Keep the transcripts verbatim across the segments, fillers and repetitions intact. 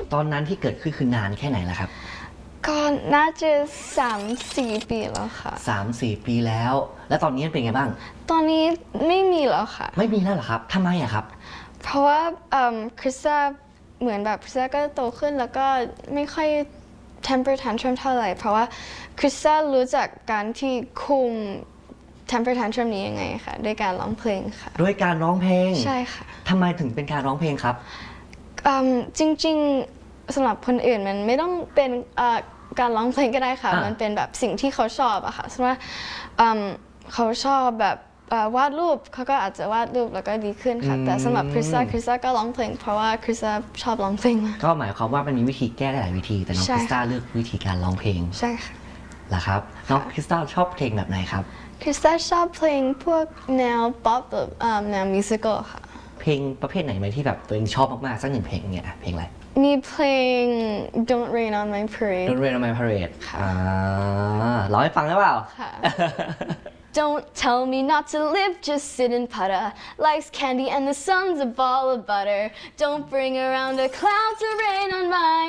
ตอนนั้นที่เกิดขึ้นคือนานแค่ไหนล่ะครับก็น่าจะสามสี่ปีแล้วค่ะสามสี่ปีแล้วแล้วตอนนี้เป็นไงบ้างตอนนี้ไม่มีแล้วค่ะไม่มีแล้วเหรอครับทำไมอะครับเพราะว่าคริสตาเหมือนแบบคริสตาก็โตขึ้นแล้วก็ไม่ค่อย temper tantrum เท่าไหร่เพราะว่าคริสตารู้จักการที่คุม temper tantrum นี้ยังไงค่ะด้วยการร้องเพลงค่ะด้วยการร้องเพลงใช่ค่ะทำไมถึงเป็นการร้องเพลงครับจริงๆสำหรับคนอื่นมันไม่ต้องเป็นการร้องเพลงก็ได้ค่ะมันเป็นแบบสิ่งที่เขาชอบอะค่ะสมมติว่าเขาชอบแบบวาดรูปเขาก็อาจจะวาดรูปแล้วก็ดีขึ้นค่ะแต่สำหรับคริสตาคริสตาก็ร้องเพลงเพราะว่าคริสตาชอบร้องเพลงก็หมายความว่ามันมีวิธีแก้ได้หลายวิธีแต่น้องคริสตาเลือกวิธีการร้องเพลงใช่ค่ะเหรอครับน้องคริสตาชอบเพลงแบบไหนครับคริสตาชอบเพลงพวกแนวป๊อปแบบแนวมิวสิคอลค่ะเพลงประเภทไหนไหมที่แบบตัวเองชอบมากๆสักหนึ่งเพลงเนี่ยเพลงอะไรมีเพลง Don't Rain on My Parade Don't Rain on My Parade อ่าร้องให้ฟังได้เปล่าค่ะ Don't tell me not to live, just sit and putter. Life's candy and the sun's a ball of butter. Don't bring around a cloud to rain on my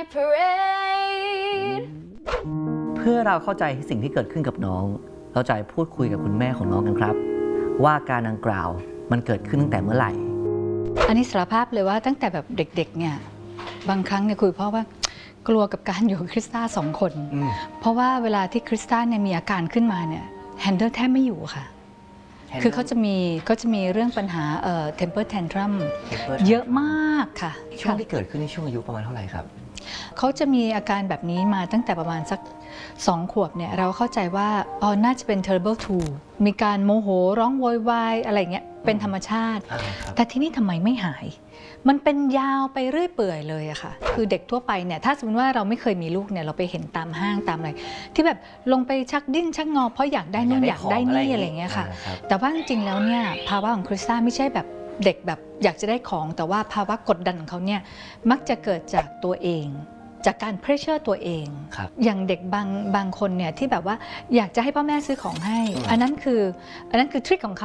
parade. เพื่อเราเข้าใจสิ่งที่เกิดขึ้นกับน้องเราจะพูดคุยกับคุณแม่ของน้องกันครับว่าการดังกล่าวมันเกิดขึ้นตั้งแต่เมื่อไหร่อันนี้สารภาพเลยว่าตั้งแต่แบบเด็กๆเนี่ยบางครั้งเนี่ยคุยพ่อว่ากลัวกับการอยู่กับคริสตาสองคนเพราะว่าเวลาที่คริสตาเนี่ยมีอาการขึ้นมาเนี่ยแฮนเดิลแทบไม่อยู่ค่ะคือเขาจะมีเขาจะมีเรื่องปัญหาเอ่อ temper tantrum เยอะมากค่ะช่วงที่เกิดขึ้นในช่วงอายุประมาณเท่าไหร่ครับเขาจะมีอาการแบบนี้มาตั้งแต่ประมาณสักสองขวบเนี่ยเราเข้าใจว่าอ๋อน่าจะเป็น terrible two มีการโมโหร้องโวยวายอะไรเงี้ยเป็นธรรมชาติแต่ที่นี่ทำไมไม่หายมันเป็นยาวไปเรื่อยเปื่อยเลยอะค่ะคือเด็กทั่วไปเนี่ยถ้าสมมติว่าเราไม่เคยมีลูกเนี่ยเราไปเห็นตามห้างตามอะไรที่แบบลงไปชักดิ้นชักงอเพราะอยากได้นู่นอยากได้นี่อะไรเงี้ยค่ะแต่ว่าจริงๆแล้วเนี่ยภาวะของคริสตาไม่ใช่แบบเด็กแบบอยากจะได้ของแต่ว่าภาวะกดดันของเขาเนี่ยมักจะเกิดจากตัวเองจากการเพรสเชอร์ตัวเองอย่างเด็กบางบางคนเนี่ยที่แบบว่าอยากจะให้พ่อแม่ซื้อของให้อันนั้นคืออันนั้นคือทริคของเขา